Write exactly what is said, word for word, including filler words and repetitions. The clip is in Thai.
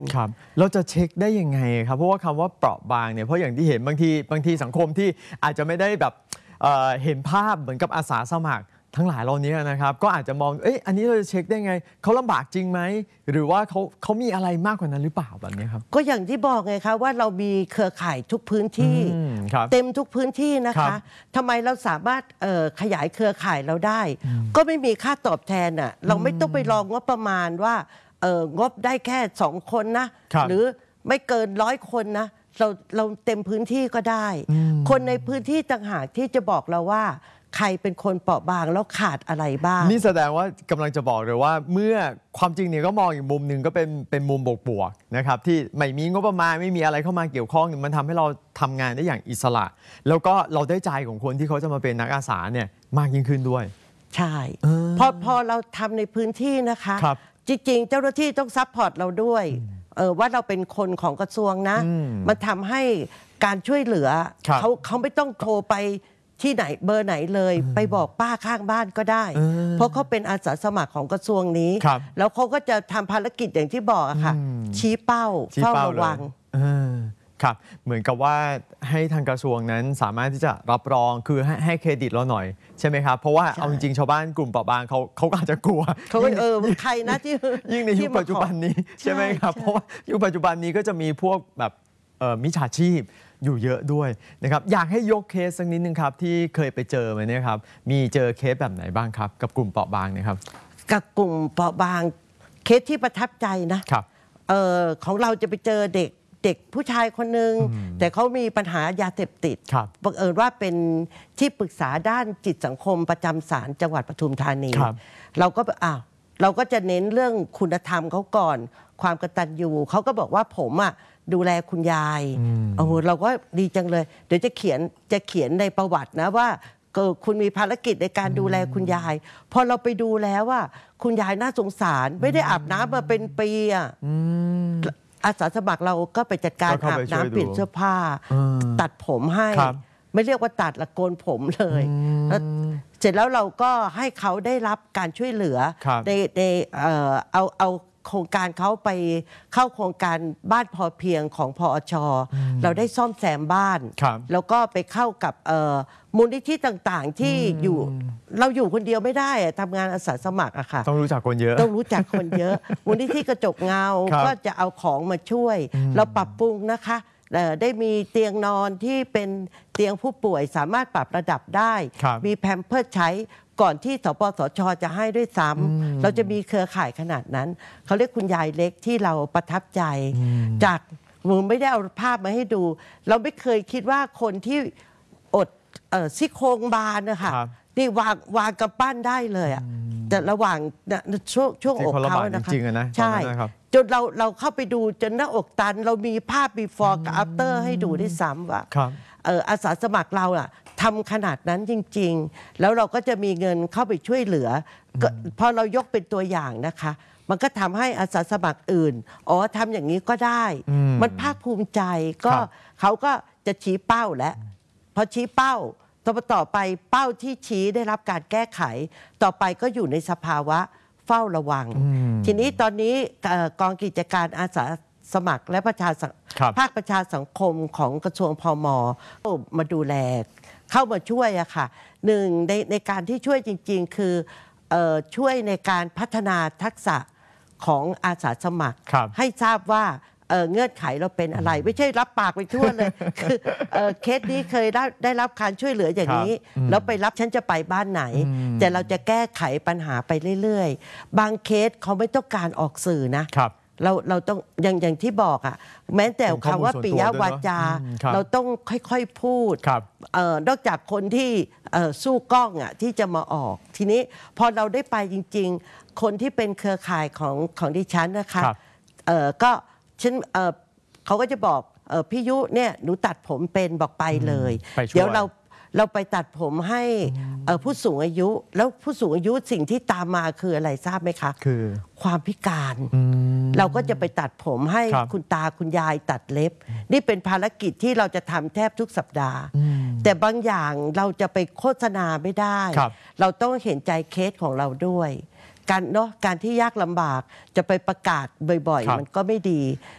ครับเราจะเช็คได้ยังไงครับเพราะว่าคำว่าเปราะบางเนี่ยเพราะอย่างที่เห็นบางทีบางทีสังคมที่อาจจะไม่ได้แบบเอ่อเห็นภาพเหมือนกับอาสาสมัครทั้งหลายเหล่านี้นะครับก็อาจจะมองเอ๊ะอันนี้เราจะเช็คได้ไงเขาลำบากจริงไหมหรือว่าเขาเขามีอะไรมากกว่านั้นหรือเปล่าแบบนี้ครับก็อย่างที่บอกไงคะว่าเรามีเครือข่ายทุกพื้นที่เต็มทุกพื้นที่นะคะทำไมเราสามารถขยายเครือข่ายเราได้ก็ไม่มีค่าตอบแทนอ่ะเราไม่ต้องไปรองงบประมาณว่าเอองบได้แค่สองคนนะหรือไม่เกินร้อยคนนะเราเราเต็มพื้นที่ก็ได้คนในพื้นที่ต่างหากที่จะบอกเราว่าใครเป็นคนเปราะบางแล้วขาดอะไรบ้างนี่แสดงว่ากำลังจะบอกเลยว่าเมื่อความจริงเนี่ยก็มองอีกมุมหนึ่งก็เป็นเป็นมุมบวกๆนะครับที่ไม่มีงบประมาณไม่มีอะไรเข้ามาเกี่ยวข้องมันทำให้เราทำงานได้อย่างอิสระแล้วก็เราได้ใจของคนที่เขาจะมาเป็นนักอาสาเนี่ยมากยิ่งขึ้นด้วยใช่พอพอเราทำในพื้นที่นะคะจริงๆเจ้าหน้าที่ต้องซัพพอร์ตเราด้วยเออว่าเราเป็นคนของกระทรวงนะมันทำให้การช่วยเหลือเขาเขาไม่ต้องโทรไปที่ไหนเบอร์ไหนเลยไปบอกป้าข้างบ้านก็ได้เพราะเขาเป็นอาสาสมัครของกระทรวงนี้แล้วเขาก็จะทำภารกิจอย่างที่บอกอะค่ะชี้เป้าเฝ้าระวังครับเหมือนกับว่าให้ทางกระทรวงนั้นสามารถที่จะรับรองคือให้ให้เครดิตเราหน่อยใช่ไหมครับเพราะว่าเอาจริงๆชาวบ้านกลุ่มเปราะบางเขาเขาอาจจะกลัวเขาเออใครนะที่ยิ่งในยุคปัจจุบันนี้ใช่ไหมครับเพราะว่ายุคปัจจุบันนี้ก็จะมีพวกแบบมิจฉาชีพอยู่เยอะด้วยนะครับอยากให้ยกเคสสักนิดนึงครับที่เคยไปเจอมาเนี่ยครับมีเจอเคสแบบไหนบ้างครับกับกลุ่มเปราะบางนะครับกับกลุ่มเปราะบางเคสที่ประทับใจนะครับเออของเราจะไปเจอเด็กเด็กผู้ชายคนหนึ่งแต่เขามีปัญหายาเสพติดบังเอิญว่าเป็นที่ปรึกษาด้านจิตสังคมประจำศาลจังหวัดปทุมธานีเราก็อ้าวเราก็จะเน้นเรื่องคุณธรรมเขาก่อนความกตัญญูเขาก็บอกว่าผมอ่ะดูแลคุณยายโอ้โหเราก็ดีจังเลยเดี๋ยวจะเขียนจะเขียนในประวัตินะว่าคุณมีภารกิจในการดูแลคุณยายพอเราไปดูแล้วว่าคุณยายน่าสงสารไม่ได้อาบน้ำมาเป็นปีอ่ะอาสาสมัครเราก็ไปจัดการอาบน้ำเปลี่ยนเสื้อผ้าตัดผมให้ไม่เรียกว่าตัดละโกนผมเลยเสร็จแล้วเราก็ให้เขาได้รับการช่วยเหลือในในเอาเอาโครงการเขาไปเข้าโครงการบ้านพอเพียงของพอช.เราได้ซ่อมแซมบ้านแล้วก็ไปเข้ากับมูลนิธิต่างๆที่อยู่เราอยู่คนเดียวไม่ได้ทำงานอาสาสมัครอะค่ะต้องรู้จักคนเยอะต้องรู้จักคนเยอะมูลนิธิกระจกเงาก็จะเอาของมาช่วยเราปรับปรุงนะคะได้มีเตียงนอนที่เป็นเตียงผู้ป่วยสามารถปรับระดับได้มีแพมเพิร์สใช้ก่อนที่สปสช.จะให้ด้วยซ้ำเราจะมีเครือข่ายขนาดนั้นเขาเรียกคุณยายเล็กที่เราประทับใจจากมึงไม่ได้เอาภาพมาให้ดูเราไม่เคยคิดว่าคนที่อดซี่โครงบานนะคะนี่วางวางกำปั้นได้เลยอ่ะแต่ระหว่างช่วงช่วงอกเขานะคะใช่จนเราเราเข้าไปดูจนหน้าอกตันเรามีภาพ before กับ after ให้ดูได้ซ้ำว่าอาสาสมัครเราอ่ะทำขนาดนั้นจริงๆแล้วเราก็จะมีเงินเข้าไปช่วยเหลือพอเรายกเป็นตัวอย่างนะคะมันก็ทำให้อาสาสมัครอื่นอ๋อทำอย่างนี้ก็ได้มันภาคภูมิใจก็เขาก็จะชี้เป้าแล้วพอชี้เป้าต่อต่อไปเป้าที่ชี้ได้รับการแก้ไขต่อไปก็อยู่ในสภาวะเฝ้าระวังทีนี้ตอนนี้กองกิจการอาสาสมัครและประชาภาคประชาสังคมของกระทรวงพม.มาดูแลเข้ามาช่วยอะค่ะหนึ่งในในการที่ช่วยจริงๆคือช่วยในการพัฒนาทักษะของอาสาสมัครให้ทราบว่าเงื่อนไขเราเป็นอะไรไม่ใช่รับปากไปทั่วเลยคือเคสนี้เคยได้ได้รับการช่วยเหลืออย่างนี้แล้วไปรับฉันจะไปบ้านไหนแต่เราจะแก้ไขปัญหาไปเรื่อยๆบางเคสเขาไม่ต้องการออกสื่อนะเราเราต้องอย่างอย่างที่บอกอ่ะแม้แต่คำว่าปิยวาจาเราต้องค่อยๆพูดนอกจากคนที่สู้กล้องอ่ะที่จะมาออกทีนี้พอเราได้ไปจริงๆคนที่เป็นเครือข่ายของของดิฉันนะคะก็ฉันเขาก็จะบอกพี่ยุเนี่ยหนูตัดผมเป็นบอกไปเลยเดี๋ยวเราเราไปตัดผมให้ผู้สูงอายุแล้วผู้สูงอายุสิ่งที่ตามมาคืออะไรทราบไหมคะคือความพิการเราก็จะไปตัดผมให้คุณตาคุณยายตัดเล็บนี่เป็นภารกิจที่เราจะทำแทบทุกสัปดาห์แต่บางอย่างเราจะไปโฆษณาไม่ได้เราต้องเห็นใจเคสของเราด้วยการเนาะการที่ยากลำบากจะไปประกาศบ่อยๆมันก็ไม่ดี